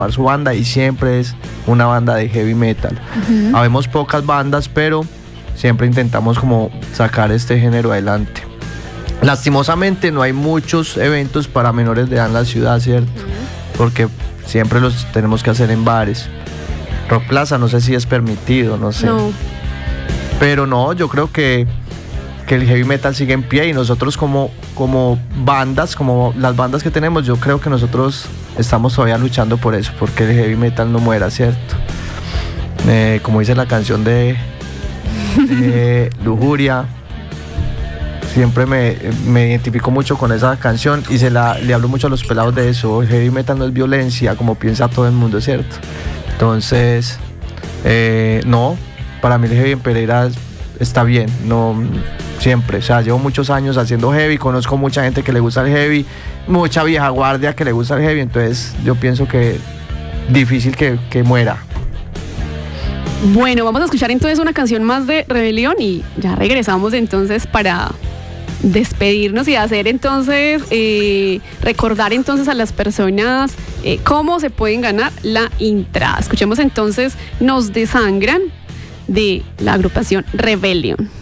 su banda y siempre es una banda de heavy metal. Habemos pocas bandas, pero siempre intentamos como sacar este género adelante. Lastimosamente no hay muchos eventos para menores de edad en la ciudad, ¿cierto? Porque siempre los tenemos que hacer en bares. Rock Plaza no sé si es permitido, no sé. No. Pero no, yo creo que el heavy metal sigue en pie y nosotros como bandas, como las bandas que tenemos, yo creo que nosotros estamos todavía luchando por eso, porque el heavy metal no muera, ¿cierto? Como dice la canción de Lujuria, siempre me identifico mucho con esa canción y le hablo mucho a los pelados de eso. El heavy metal no es violencia, como piensa todo el mundo, ¿cierto? Entonces, no, para mí el heavy en Pereira está bien, no siempre, o sea, llevo muchos años haciendo heavy, conozco mucha gente que le gusta el heavy, mucha vieja guardia que le gusta el heavy, entonces yo pienso que difícil que muera. Bueno, vamos a escuchar entonces una canción más de Rebelión y ya regresamos entonces para despedirnos y hacer entonces, recordar entonces a las personas cómo se pueden ganar la entrada. Escuchemos entonces Nos Desangran de la agrupación Rebelión.